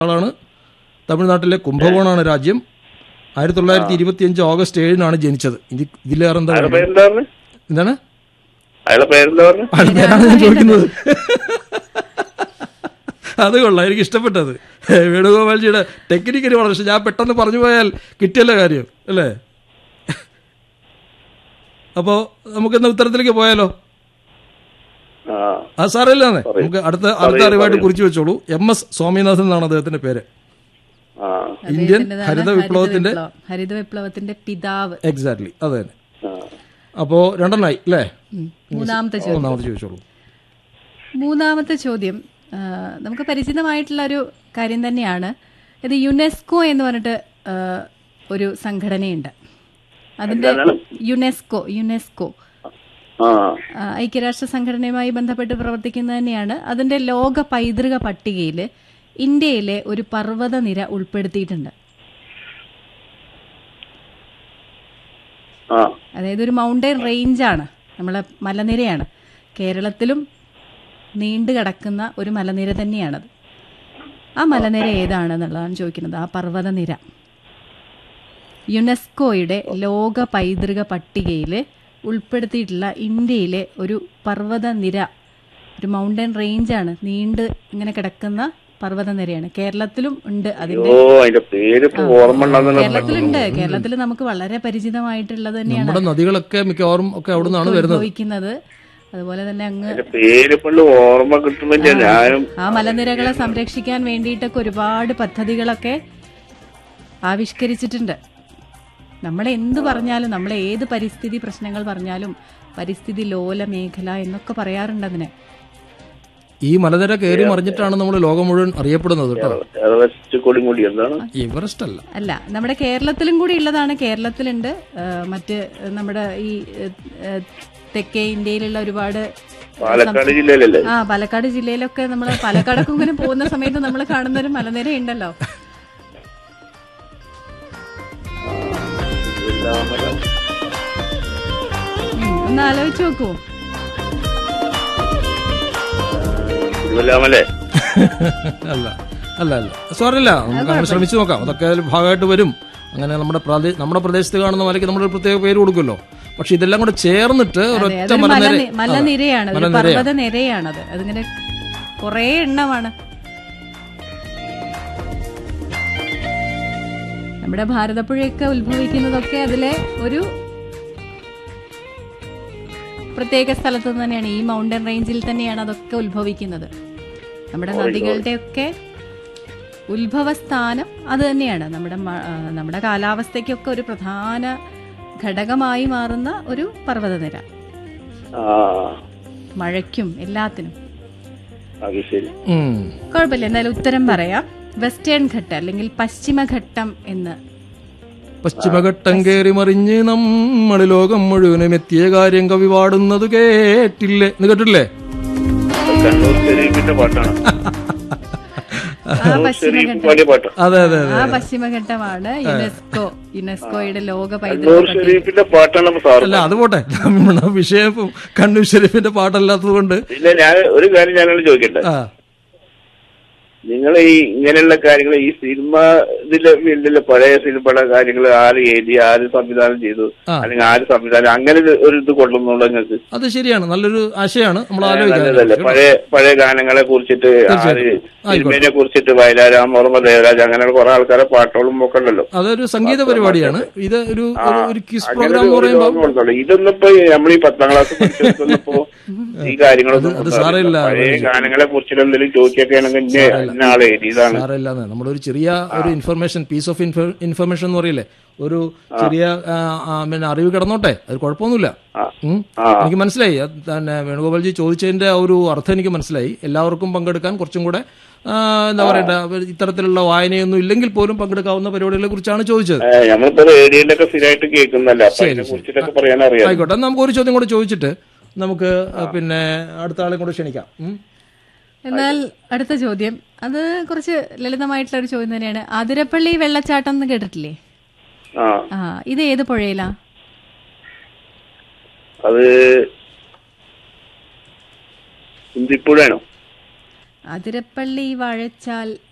ആളാണ്. തമിഴ്നാട്ടിലെ കുംഭകോണാണ് രാജ്യം. 1925 ഓഗസ്റ്റ് 7 ജനിച്ചത്. ഇതിലേറെ എന്താണ് അയാളുടെ പേരാണ് ഞാൻ ചോദിക്കുന്നത്. അത് കൊള്ളാം, എനിക്ക് ഇഷ്ടപ്പെട്ടത്. വേണുഗോപാൽജിയുടെ ടെക്നിക്കലി വളരെ, പക്ഷെ ഞാൻ പെട്ടെന്ന് പറഞ്ഞു പോയാൽ കിട്ടിയല്ല കാര്യം അല്ലേ. അപ്പോൾ നമുക്കെന്ന ഉത്തരത്തിലേക്ക് പോയാലോ? ആ സാറല്ലേ, നമുക്ക് അടുത്ത അറിവായിട്ട് കുറിച്ച് വെച്ചോളൂ. MS സ്വാമിനാഥൻ എന്നാണ് അദ്ദേഹത്തിന്റെ പേര്. ഇന്ത്യൻ ഹരിത വിപ്ലവത്തിന്റെ പിതാവ്. എക്സാക്ട്ലി, അത് തന്നെ. അപ്പോ രണ്ടെണ്ണായി അല്ലേ? മൂന്നാമത്തെ ചോദിച്ചോളൂ. മൂന്നാമത്തെ ചോദ്യം നമുക്ക് പരിചിതമായിട്ടുള്ള ഒരു കാര്യം തന്നെയാണ്. ഇത് യുനെസ്കോ എന്ന് പറഞ്ഞിട്ട് ഒരു സംഘടനയുണ്ട്. അതിന്റെ യുനെസ്കോ ഐക്യരാഷ്ട്ര സംഘടനയുമായി ബന്ധപ്പെട്ട് പ്രവർത്തിക്കുന്നത് തന്നെയാണ്. അതിന്റെ ലോക പൈതൃക പട്ടികയിൽ ഇന്ത്യയിലെ ഒരു പർവ്വതനിര ഉൾപ്പെടുത്തിയിട്ടുണ്ട്. അതായത് ഒരു മൗണ്ടൻ റേഞ്ചാണ്, നമ്മളെ മലനിരയാണ്. കേരളത്തിലും നീണ്ടു കിടക്കുന്ന ഒരു മലനിര തന്നെയാണത്. ആ മലനിര ഏതാണെന്നുള്ളതാണ് ചോദിക്കുന്നത്. ആ പർവ്വതനിര യുനെസ്കോയുടെ ലോക പൈതൃക പട്ടികയിൽ ഉൾപ്പെടുത്തിയിട്ടുള്ള ഇന്ത്യയിലെ ഒരു പർവ്വതനിര, ഒരു മൗണ്ടൻ റേഞ്ചാണ്, നീണ്ട് ഇങ്ങനെ കിടക്കുന്ന പർവ്വതനിരയാണ്. കേരളത്തിലും ഉണ്ട്. കേരളത്തിൽ നമുക്ക് വളരെ പരിചിതമായിട്ടുള്ളത് തന്നെയാണ്. നദികളൊക്കെ മിക്കവാറും ഒക്കെ ഉത്ഭവിക്കുന്നത്. അതുപോലെ തന്നെ അങ്ങ് ആ മലനിരകളെ സംരക്ഷിക്കാൻ വേണ്ടിയിട്ടൊക്കെ ഒരുപാട് പദ്ധതികളൊക്കെ ആവിഷ്കരിച്ചിട്ടുണ്ട്. നമ്മളെന്ത് പറഞ്ഞാലും, നമ്മളെ ഏത് പരിസ്ഥിതി പ്രശ്നങ്ങൾ പറഞ്ഞാലും പരിസ്ഥിതി ലോല മേഖല എന്നൊക്കെ പറയാറുണ്ട് അതിനെ. ഈ മലനിര കയറി മറിഞ്ഞിട്ടാണ് നമ്മൾ ലോകം മുഴുവൻ അറിയപ്പെടുന്നത് കേട്ടോ. എവറസ്റ്റ് അല്ല, നമ്മുടെ കേരളത്തിലും കൂടി ഉള്ളതാണ്. കേരളത്തിലുണ്ട്. മറ്റ് നമ്മുടെ ഈ തെക്കേ ഇന്ത്യയിലുള്ള ഒരുപാട് പാലക്കാട് ജില്ലയിലൊക്കെ നമ്മൾ പാലക്കാടൊക്കെ ഇങ്ങനെ പോകുന്ന സമയത്ത് നമ്മൾ കാണുന്ന ഒരു മലനിര ഉണ്ടല്ലോ. ഒന്ന് ആലോചിച്ച് നോക്കൂ. അല്ല അല്ല അല്ല സോറില്ല, നമുക്ക് അങ്ങനെ ശ്രമിച്ചു നോക്കാം. അതൊക്കെ അതിൽ ഭാഗമായിട്ട് വരും. അങ്ങനെ നമ്മുടെ പ്രദേശത്ത് കാണുന്ന മലയ്ക്ക് നമ്മളൊരു പ്രത്യേക പേര് കൊടുക്കുമല്ലോ. പക്ഷെ ഇതെല്ലാം കൂടെ ചേർന്നിട്ട് ഒരൊറ്റ മലനിരയാണ്, പർവ്വതനിരയാണത്. അതിങ്ങനെ കുറേ എണ്ണമാണ്. നമ്മുടെ ഭാരതപ്പുഴയൊക്കെ ഉത്ഭവിക്കുന്നതൊക്കെ അതിലെ ഒരു പ്രത്യേക സ്ഥലത്ത് തന്നെയാണ്. ഈ മൗണ്ടൻ റേഞ്ചിൽ തന്നെയാണ് അതൊക്കെ ഉത്ഭവിക്കുന്നത്. നമ്മുടെ നദികളുടെയൊക്കെ ഉത്ഭവസ്ഥാനം അത് തന്നെയാണ്. നമ്മുടെ കാലാവസ്ഥയ്ക്കൊക്കെ ഒരു പ്രധാന ഘടകമായി മാറുന്ന ഒരു പർവ്വതനിര, മഴയ്ക്കും എല്ലാത്തിനും. കുഴപ്പമില്ല, എന്നാലും ഉത്തരം പറയാം. വെസ്റ്റേൺ ഘട്ടം അല്ലെങ്കിൽ പശ്ചിമഘട്ടം എന്ന്. പശ്ചിമഘട്ടം കയറി മറിഞ്ഞ് നമ്മൾ ലോകം മുഴുവനും എത്തിയ കാര്യം കവി പാടുന്നത് കേട്ടില്ലേ? കേട്ടില്ലേ? അതെ അതെ, ആ പശ്ചിമഘട്ടമാണ് യുനെസ്കോയുടെ ലോക പൈതൃക. അല്ല അത് പോട്ടെ, വിഷയം കണ്ണൂർ ഷെരീഫിന്റെ പാട്ടല്ലാത്തത് കൊണ്ട് ഞാൻ ഒരു കാര്യം ഞാനോട് ചോദിക്കട്ടെ. നിങ്ങൾ ഈ ഇങ്ങനെയുള്ള കാര്യങ്ങൾ, ഈ സിനിമ ഇതിലെ ഫീൽഡിലെ പഴയ സിനിമയുടെ കാര്യങ്ങൾ ആര് എഴുതി, ആര് സംവിധാനം ചെയ്തു, അല്ലെങ്കിൽ ആര് സംവിധാനം, അങ്ങനെ ഒരു ഇത് കൊള്ളുന്നുള്ളൂ നിങ്ങൾക്ക്? അത് ശരിയാണ്, നല്ലൊരു ആശയമാണ്. നമ്മൾ പഴയ ഗാനങ്ങളെ കുറിച്ചിട്ട്, സിനിമയെ കുറിച്ചിട്ട് വയലാരാം, ഓർമ്മ ദേവരാജ്, അങ്ങനെയുള്ള കുറെ ആൾക്കാരെ പാട്ടുകളും ഒക്കെ ഉണ്ടല്ലോ. അതൊരു സംഗീത പരിപാടിയാണ്. ഇത് ഒരു ക്വിസ് പ്രോഗ്രാം എന്ന് പറയുമ്പോൾ ഇതൊന്നും ഇപ്പൊ നമ്മൾ ഈ 10ാം ക്ലാസ് പഠിച്ചപ്പോ ഈ കാര്യങ്ങളൊന്നും പഴയ ഗാനങ്ങളെ കുറിച്ചിട്ട് എന്തെങ്കിലും ചോദിക്കുകയാണെങ്കിൽ സാരമില്ലാന്ന്. നമ്മളൊരു ചെറിയ ഒരു ഇൻഫർമേഷൻ, പീസ് ഓഫ് ഇൻഫർമേഷൻ എന്ന് പറയില്ലേ, ഒരു ചെറിയ അറിവ് കിടന്നോട്ടെ, അത് കുഴപ്പമൊന്നുമില്ല. എനിക്ക് മനസ്സിലായി. തന്നെ വേണുഗോപാൽജി ചോദിച്ചതിന്റെ ആ ഒരു അർത്ഥം എനിക്ക് മനസ്സിലായി. എല്ലാവർക്കും പങ്കെടുക്കാൻ കുറച്ചും കൂടെ എന്താ പറയണ്ട, ഇത്തരത്തിലുള്ള വായനയൊന്നും ഇല്ലെങ്കിൽ പോലും പങ്കെടുക്കാവുന്ന പരിപാടികളെ കുറിച്ചാണ് ചോദിച്ചത്. ആയിക്കോട്ടെ, നമുക്ക് ഒരു ചോദ്യം കൂടെ ചോദിച്ചിട്ട് നമുക്ക് പിന്നെ അടുത്ത ആളെ കൂടെ ക്ഷണിക്കാം. എന്നാൽ അടുത്ത ചോദ്യം അത് കുറച്ച് ലളിതമായിട്ടുള്ള ഒരു ചോദ്യം തന്നെയാണ്. അതിരപ്പള്ളി വെള്ളച്ചാട്ടം എന്ന് കേട്ടിട്ടില്ലേ? ഇത് ഏത് പുഴയിലാ? അത് ഇന്ദിപ്പുഴയാണോ? അതിരപ്പള്ളി വാഴച്ചാൽ